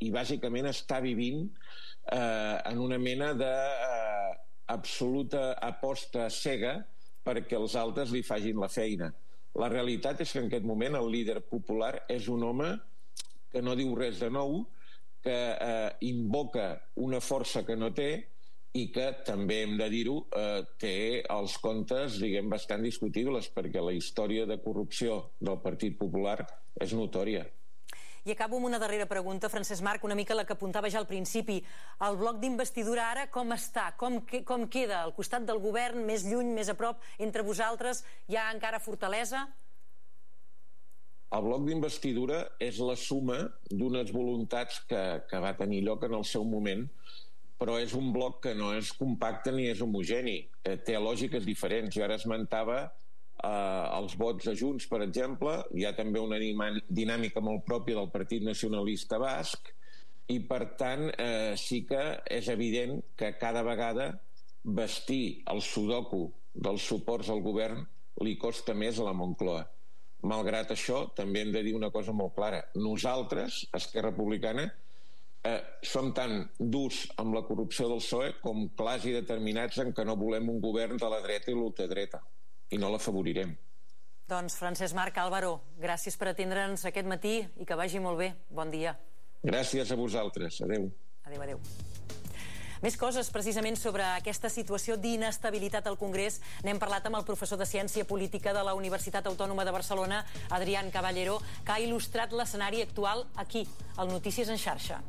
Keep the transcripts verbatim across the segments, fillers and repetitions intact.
i bàsicament està vivint eh, en una mena de eh, absoluta aposta cega perquè els altres li facin la feina. La realitat és que en aquest moment el líder popular és un home que no diu res de nou, que eh, invoca una força que no té i que també hem de dir-ho, eh, té els comptes, diguem, bastant discutibles, perquè la història de corrupció del Partit Popular és notòria. I acabo amb una darrera pregunta, Francesc Marc, una mica la que apuntava ja al principi. El bloc d'investidura ara com està? Com, que, com queda? Al costat del govern, més lluny, més a prop, entre vosaltres? Hi ha encara fortalesa? El bloc d'investidura és la suma d'unes voluntats que, que va tenir lloc en el seu moment, però és un bloc que no és compacte ni és homogeni. Eh, té lògiques diferents. Jo ara esmentava eh, els vots a Junts, per exemple. Hi ha també una dinàmica molt pròpia del Partit Nacionalista Basc i, per tant, eh, sí que és evident que cada vegada vestir el sudoku dels suports al govern li costa més a la Moncloa. Malgrat això, també hem de dir una cosa molt clara. Nosaltres, Esquerra Republicana, eh, som tan durs amb la corrupció del P S O E com clars i determinats en que no volem un govern de la dreta i l'ultradreta, i no l'afavorirem. Doncs Francesc Marc, Álvaro, gràcies per atendre'ns aquest matí i que vagi molt bé. Bon dia. Gràcies a vosaltres. Adéu. Adéu, adéu. Més coses precisament sobre aquesta situació d'inestabilitat al Congrés. N'hem parlat amb el professor de Ciència Política de la Universitat Autònoma de Barcelona, Adrián Caballero, que ha il·lustrat l'escenari actual aquí, al Notícies en xarxa.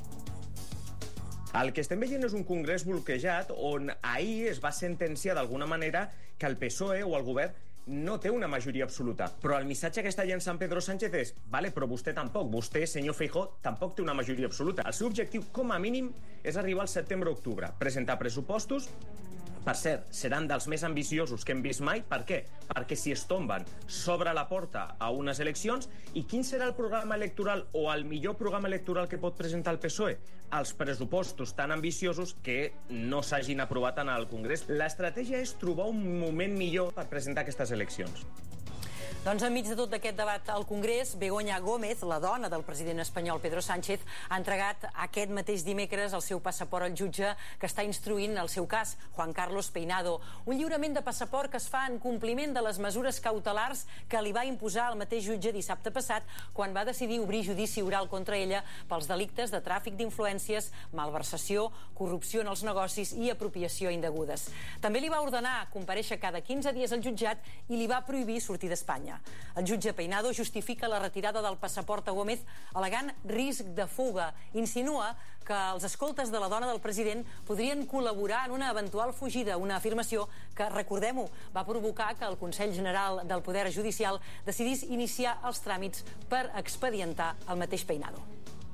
El que estem veient és un congrés bloquejat on ahir es va sentenciar d'alguna manera que el P S O E o el govern no té una majoria absoluta. Però el missatge que està llançant Pedro Sánchez és vale, però vostè tampoc, vostè, senyor Feijóo, tampoc té una majoria absoluta. El seu objectiu, com a mínim, és arribar al setembre-octubre, presentar pressupostos. Per cert, seran dels més ambiciosos que hem vist mai. Per què? Perquè si es tomben, s'obre la porta a unes eleccions. I quin serà el programa electoral o el millor programa electoral que pot presentar el P S O E? Els pressupostos tan ambiciosos que no s'hagin aprovat en el Congrés. L'estratègia és trobar un moment millor per presentar aquestes eleccions. Doncs enmig de tot aquest debat al Congrés, Begoña Gómez, la dona del president espanyol Pedro Sánchez, ha entregat aquest mateix dimecres el seu passaport al jutge que està instruint el seu cas, Juan Carlos Peinado. Un lliurament de passaport que es fa en compliment de les mesures cautelars que li va imposar el mateix jutge dissabte passat quan va decidir obrir judici oral contra ella pels delictes de tràfic d'influències, malversació, corrupció en els negocis i apropiació indegudes. També li va ordenar comparèixer cada quinze dies al jutjat i li va prohibir sortir d'Espanya. El jutge Peinado justifica la retirada del passaport a Gómez al·legant risc de fuga. Insinua que els escoltes de la dona del president podrien col·laborar en una eventual fugida, una afirmació que, recordem-ho, va provocar que el Consell General del Poder Judicial decidís iniciar els tràmits per expedientar el mateix Peinado.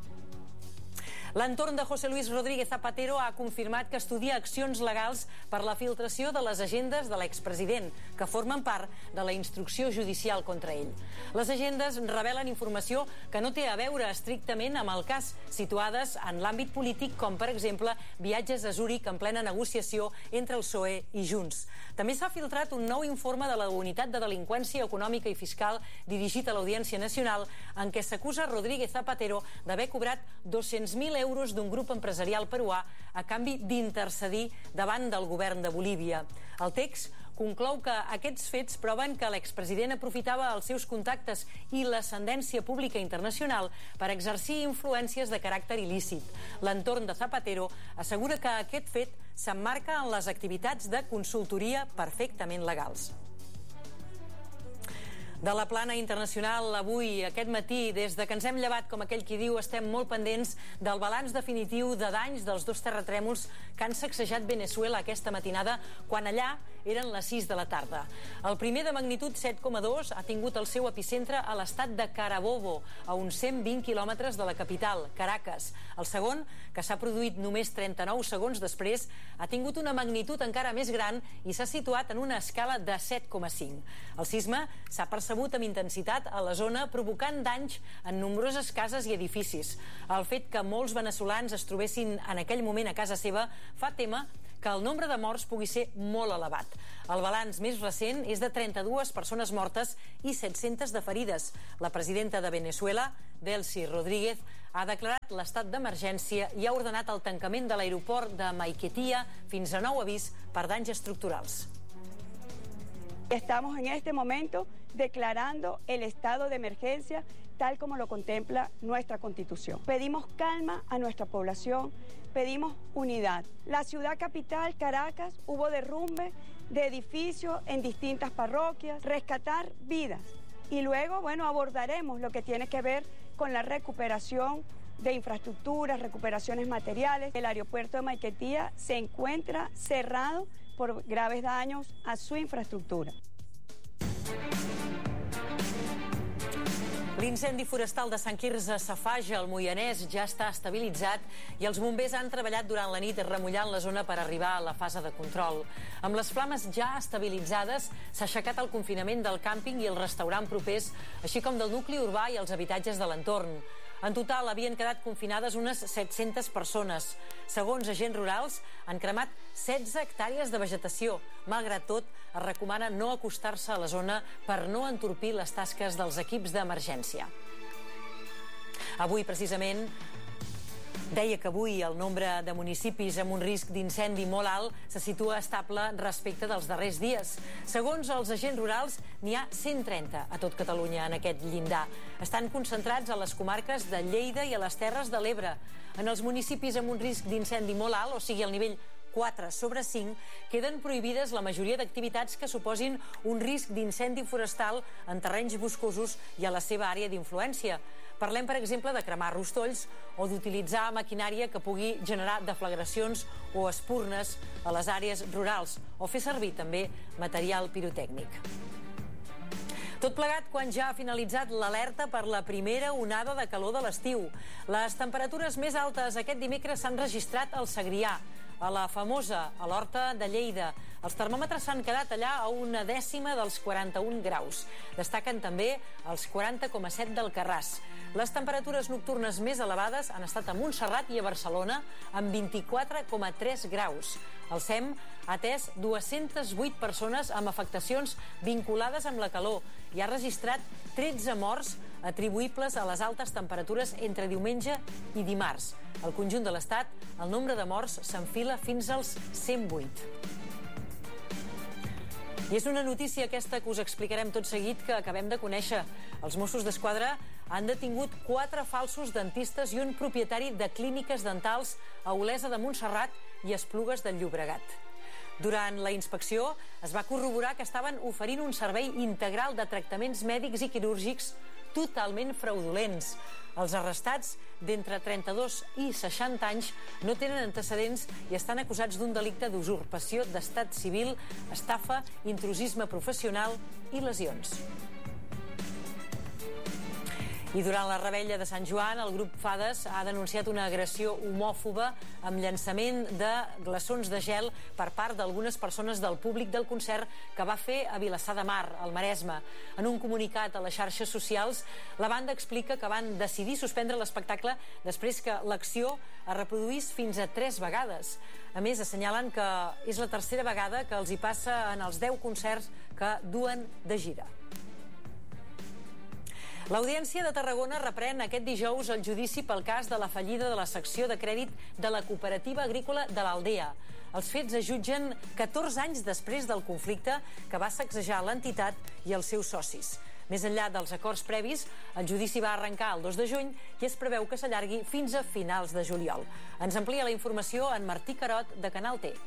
L'entorn de José Luis Rodríguez Zapatero ha confirmat que estudia accions legals per la filtració de les agendes de l'expresident, que formen part de la instrucció judicial contra ell. Les agendes revelen informació que no té a veure estrictament amb el cas, situades en l'àmbit polític, com per exemple viatges a Zúrich en plena negociació entre el P S O E i Junts. També s'ha filtrat un nou informe de la Unitat de Delinqüència Econòmica i Fiscal dirigit a l'Audiència Nacional en què s'acusa Rodríguez Zapatero d'haver cobrat dos-cents mil euros d'un grup empresarial peruà a canvi d'intercedir davant del govern de Bolívia. El text conclou que aquests fets proven que l'expresident aprofitava els seus contactes i l'ascendència pública internacional per exercir influències de caràcter il·lícit. L'entorn de Zapatero assegura que aquest fet s'emmarca en les activitats de consultoria perfectament legals. De la plana internacional, avui, aquest matí, des de que ens hem llevat, com aquell qui diu, estem molt pendents del balanç definitiu de danys dels dos terratrèmols que han sacsejat Veneçuela aquesta matinada, quan allà eren les sis de la tarda. El primer, de magnitud set coma dos, ha tingut el seu epicentre a l'estat de Carabobo, a uns cent vint quilòmetres de la capital, Caracas. El segon, que s'ha produït només trenta-nou segons després, ha tingut una magnitud encara més gran i s'ha situat en una escala de set coma cinc. El sisme s'ha percebut percebut amb intensitat a la zona, provocant danys en nombroses cases i edificis. El fet que molts veneçolans es trobessin en aquell moment a casa seva fa témer que el nombre de morts pugui ser molt elevat. El balanç més recent és de trenta-dues persones mortes i set-centes de ferides. La presidenta de Veneçuela, Delcy Rodríguez, ha declarat l'estat d'emergència i ha ordenat el tancament de l'aeroport de Maiquetía fins a nou avís per danys estructurals. Estamos en este momento declarando el estado de emergencia tal como lo contempla nuestra Constitución. Pedimos calma a nuestra población, pedimos unidad. La ciudad capital, Caracas, hubo derrumbe de edificios en distintas parroquias, rescatar vidas. Y luego, bueno, abordaremos lo que tiene que ver con la recuperación de infraestructuras, recuperaciones materiales. El aeropuerto de Maiquetía se encuentra cerrado por graves daños a su infraestructura. L'incendi forestal de Sant Quirze Safaja, al Moianès, ja està estabilitzat i els bombers han treballat durant la nit remullant la zona per arribar a la fase de control. Amb les flames ja estabilitzades, s'ha aixecat el confinament del càmping i el restaurant propers, així com del nucli urbà i els habitatges de l'entorn. En total, havien quedat confinades unes set-centes persones. Segons agents rurals, han cremat setze hectàrees de vegetació. Malgrat tot, es recomana no acostar-se a la zona per no entorpir les tasques dels equips d'emergència. Avui, precisament, deia que avui el nombre de municipis amb un risc d'incendi molt alt se situa estable respecte dels darrers dies. Segons els agents rurals, n'hi ha cent trenta a tot Catalunya en aquest llindar. Estan concentrats a les comarques de Lleida i a les Terres de l'Ebre. En els municipis amb un risc d'incendi molt alt, o sigui el nivell quatre sobre cinc, queden prohibides la majoria d'activitats que suposin un risc d'incendi forestal en terrenys boscosos i a la seva àrea d'influència. Parlem, per exemple, de cremar rostolls o d'utilitzar maquinària que pugui generar deflagracions o espurnes a les àrees rurals o fer servir també material pirotècnic. Tot plegat quan ja ha finalitzat l'alerta per la primera onada de calor de l'estiu. Les temperatures més altes aquest dimecres s'han registrat al Segrià, a la Famosa, a l'Horta de Lleida. Els termòmetres s'han quedat allà a una dècima dels quaranta-un graus. Destaquen també els quaranta coma set del Carràs. Les temperatures nocturnes més elevades han estat a Montserrat i a Barcelona, amb vint-i-quatre coma tres graus. El SEM ha atès dues-centes vuit persones amb afectacions vinculades amb la calor i ha registrat tretze morts atribuïbles a les altes temperatures entre diumenge i dimarts. Al conjunt de l'Estat, el nombre de morts s'enfila fins als cent vuit. I és una notícia aquesta que us explicarem tot seguit que acabem de conèixer. Els Mossos d'Esquadra han detingut quatre falsos dentistes i un propietari de clíniques dentals a Olesa de Montserrat i Esplugues del Llobregat. Durant la inspecció es va corroborar que estaven oferint un servei integral de tractaments mèdics i quirúrgics totalment fraudulents. Els arrestats, d'entre trenta-dos i seixanta anys, no tenen antecedents i estan acusats d'un delicte d'usurpació d'estat civil, estafa, intrusisme professional i lesions. I durant la revetlla de Sant Joan, el grup Fades ha denunciat una agressió homòfoba amb llançament de glaçons de gel per part d'algunes persones del públic del concert que va fer a Vilassar de Mar, al Maresme. En un comunicat a les xarxes socials, la banda explica que van decidir suspendre l'espectacle després que l'acció es reproduís fins a tres vegades. A més, assenyalen que és la tercera vegada que els hi passa en els deu concerts que duen de gira. L'Audiència de Tarragona reprèn aquest dijous el judici pel cas de la fallida de la secció de crèdit de la Cooperativa Agrícola de l'Aldea. Els fets es jutgen catorze anys després del conflicte que va sacsejar l'entitat i els seus socis. Més enllà dels acords previs, el judici va arrencar el dos de juny i es preveu que s'allargui fins a finals de juliol. Ens amplia la informació en Martí Carot, de Canal T.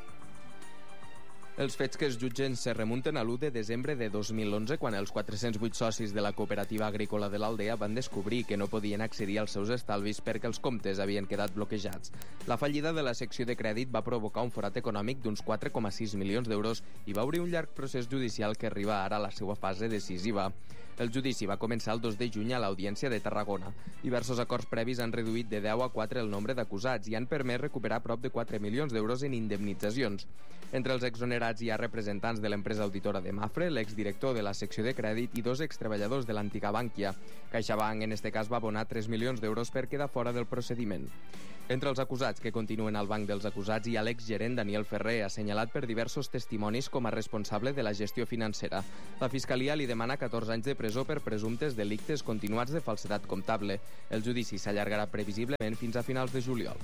Els fets que es jutgen se remunten a l'u de desembre de dos mil onze, quan els quatre-cents vuit socis de la Cooperativa Agrícola de l'Aldea van descobrir que no podien accedir als seus estalvis perquè els comptes havien quedat bloquejats. La fallida de la secció de crèdit va provocar un forat econòmic d'uns quatre coma sis milions d'euros i va obrir un llarg procés judicial que arriba ara a la seva fase decisiva. El judici va començar el dos de juny a l'Audiència de Tarragona. Diversos acords previs han reduït de deu a quatre el nombre d'acusats i han permès recuperar prop de quatre milions d'euros en indemnitzacions. Entre els exonerats hi ha representants de l'empresa auditora de Mafre, l'exdirector de la secció de crèdit i dos extreballadors de l'antiga Bànquia. CaixaBank, en este cas, va abonar tres milions d'euros per quedar fora del procediment. Entre els acusats que continuen al banc dels acusats hi ha l'exgerent Daniel Ferrer, assenyalat per diversos testimonis com a responsable de la gestió financera. La Fiscalia li demana catorze anys de presó per presumptes delictes continuats de falsedat comptable. El judici s'allargarà previsiblement fins a finals de juliol.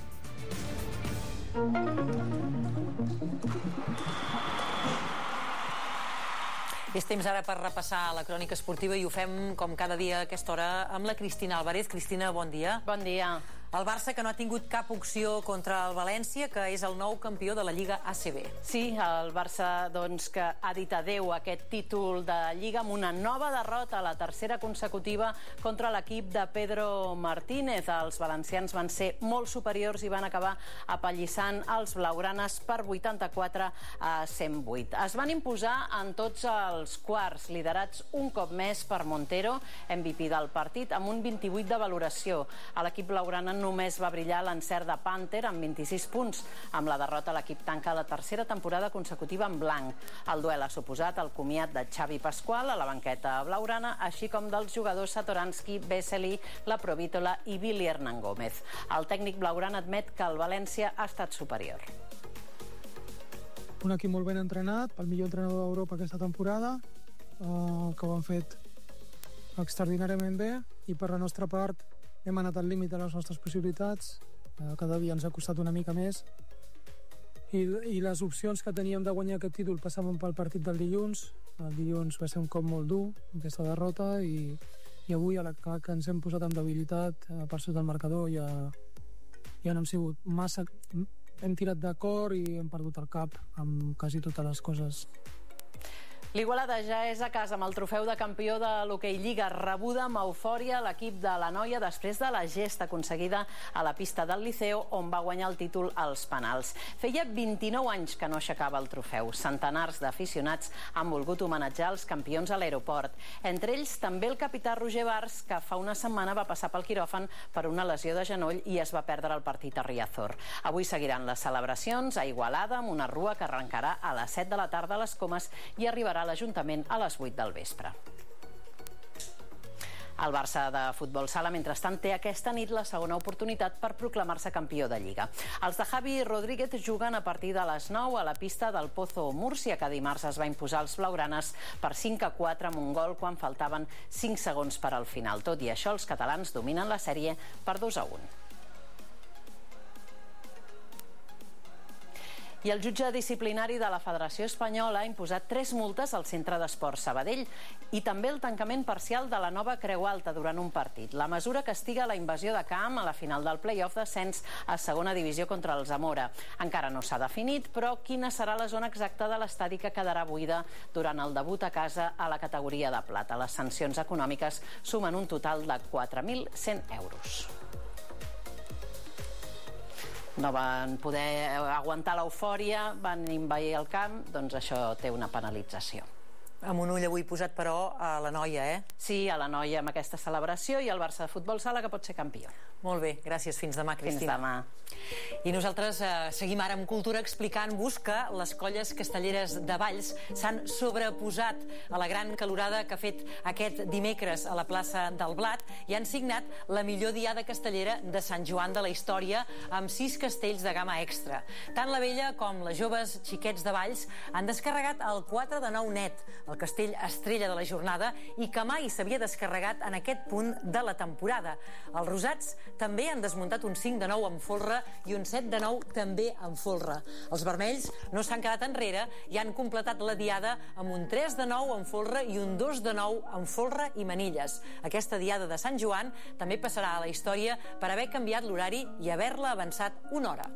És temps ara per repassar la crònica esportiva i ho fem com cada dia a aquesta hora amb la Cristina Álvarez. Cristina, bon dia. Bon dia. El Barça, que no ha tingut cap opció contra el València, que és el nou campió de la Lliga A C B. Sí, el Barça doncs, que ha dit adeu a aquest títol de Lliga amb una nova derrota, la tercera consecutiva contra l'equip de Pedro Martínez. Els valencians van ser molt superiors i van acabar apallissant els blaugranes per vuitanta-quatre a cent vuit. Es van imposar en tots els quarts, liderats un cop més per Montero, M V P del partit, amb un vint-i-vuit de valoració. A l'equip blaugrana només va brillar l'encert de Panther amb vint-i-sis punts. Amb la derrota l'equip tanca la tercera temporada consecutiva en blanc. El duel ha suposat el comiat de Xavi Pascual a la banqueta blaugrana, així com dels jugadors Satoranski, Vesely, La Provítola i Billy Hernán Gómez. El tècnic blaugrana admet que el València ha estat superior. Un equip molt ben entrenat, el millor entrenador d'Europa aquesta temporada, eh, que ho han fet extraordinàriament bé, i per la nostra part hem anat al límit de les nostres possibilitats. Eh, cada dia ens ha costat una mica més I, i les opcions que teníem de guanyar aquest títol passaven pel partit del dilluns. El dilluns va ser un cop molt dur, aquesta derrota, i, i avui a la que, que ens hem posat amb debilitat eh, per sota del marcador ja, ja no hem sigut massa... Hem tirat d'acord i hem perdut el cap amb quasi totes les coses. L'Igualada ja és a casa amb el trofeu de campió de l'Hockey Lliga, rebuda amb eufòria l'equip de la noia després de la gesta aconseguida a la pista del Liceo, on va guanyar el títol als penals. Feia vint-i-nou anys que no aixecava el trofeu. Centenars d'aficionats han volgut homenatjar els campions a l'aeroport. Entre ells també el capità Roger Bars, que fa una setmana va passar pel quiròfan per una lesió de genoll i es va perdre el partit a Riazor. Avui seguiran les celebracions a Igualada amb una rua que arrencarà a les set de la tarda a les Comes i arribarà a l'Ajuntament a les vuit del vespre. El Barça de futbol sala, mentrestant, té aquesta nit la segona oportunitat per proclamar-se campió de Lliga. Els de Javi Rodríguez juguen a partir de les nou a la pista del Pozo Múrcia, que dimarts es va imposar als blaugranes per cinc a quatre amb un gol quan faltaven cinc segons per al final. Tot i això, els catalans dominen la sèrie per dos a un. I el jutge disciplinari de la Federació Espanyola ha imposat tres multes al Centre d'Esports Sabadell i també el tancament parcial de la nova Creu Alta durant un partit. La mesura castiga la invasió de camp a la final del play-off d'ascens a segona divisió contra el Zamora. Encara no s'ha definit, però quina serà la zona exacta de l'estadi que quedarà buida durant el debut a casa a la categoria de plata. Les sancions econòmiques sumen un total de quatre mil cent euros. No van poder aguantar l'eufòria, van envair el camp, doncs això té una penalització. Amb un ull avui posat, però, a la noia, eh? Sí, a la noia amb aquesta celebració i al Barça de futbol sala, que pot ser campió. Molt bé, gràcies. Fins demà, Cristina. Fins demà. I nosaltres eh, seguim ara amb Cultura explicant-vos que les colles castelleres de Valls s'han sobreposat a la gran calorada que ha fet aquest dimecres a la plaça del Blat i han signat la millor diada castellera de Sant Joan de la història amb sis castells de gamma extra. Tant la vella com les joves xiquets de Valls han descarregat el quatre de nou net, el castell estrella de la jornada i que mai s'havia descarregat en aquest punt de la temporada. Els rosats també han desmuntat un cinc de nou amb folre i un set de nou també amb folre. Els vermells no s'han quedat enrere i han completat la diada amb un tres de nou amb folre i un dos de nou amb folre i manilles. Aquesta diada de Sant Joan també passarà a la història per haver canviat l'horari i haver-la avançat una hora.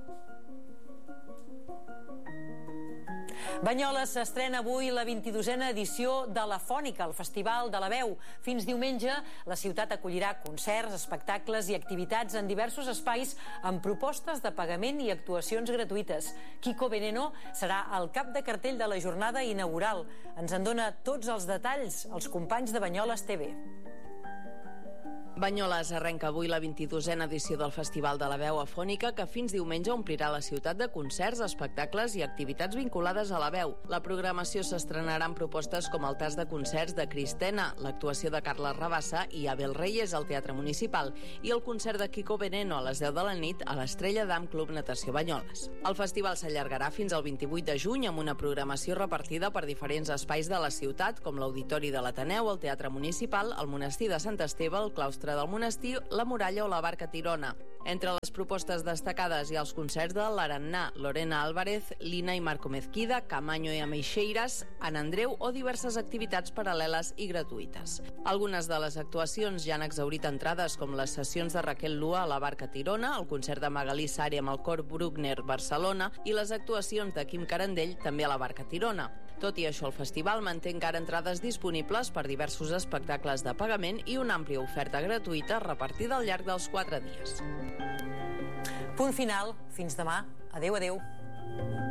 Banyoles s'estrena avui la vint-i-dosena edició de la Fònica, el Festival de la Veu. Fins diumenge, la ciutat acollirà concerts, espectacles i activitats en diversos espais amb propostes de pagament i actuacions gratuïtes. Kiko Veneno serà el cap de cartell de la jornada inaugural. Ens en dona tots els detalls els companys de Banyoles T V. Banyoles arrenca avui la vint-i-dosena edició del Festival de la Veu Afònica, que fins diumenge omplirà la ciutat de concerts, espectacles i activitats vinculades a la veu. La programació s'estrenarà amb propostes com el tas de concerts de Cristena, l'actuació de Carles Rabassa i Abel Reyes al Teatre Municipal i el concert de Kiko Veneno a les deu de la nit a l'Estrella d'Am Club Natació Banyoles. El festival s'allargarà fins al vint-i-vuit de juny amb una programació repartida per diferents espais de la ciutat, com l'Auditori de l'Ateneu, el Teatre Municipal, el Monestir de Sant Esteve, el Claustre del Monestir, la Muralla o la Barca Tirona. Entre les propostes destacades hi ha els concerts de l'Arannà, Lorena Álvarez, Lina i Marco Mezquida, Camaño i Ameixeiras, An Andreu o diverses activitats paral·leles i gratuïtes. Algunes de les actuacions ja han exhaurit entrades, com les sessions de Raquel Lua a la Barca Tirona, el concert de Magalí Sari amb el cor Bruckner Barcelona i les actuacions de Quim Carandell també a la Barca Tirona. Tot i això, el festival manté encara entrades disponibles per diversos espectacles de pagament i una àmplia oferta gratuïta repartida al llarg dels quatre dies. Punt final. Fins demà. Adéu, adéu.